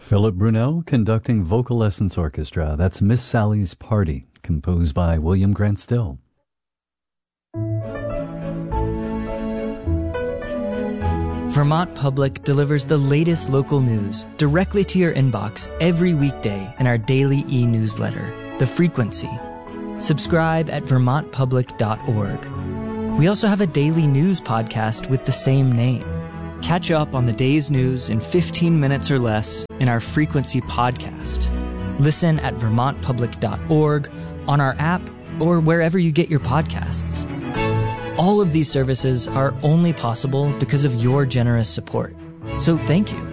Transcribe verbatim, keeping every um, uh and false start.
Philip Brunel conducting Vocal Essence Orchestra. That's Miss Sally's Party, composed by William Grant Still. Vermont Public delivers the latest local news directly to your inbox every weekday in our daily e-newsletter, The Frequency. Subscribe at vermont public dot org. We also have a daily news podcast with the same name. Catch up on the day's news in fifteen minutes or less in our Frequency podcast. Listen at vermont public dot org, on our app, or wherever you get your podcasts. All of these services are only possible because of your generous support. So thank you.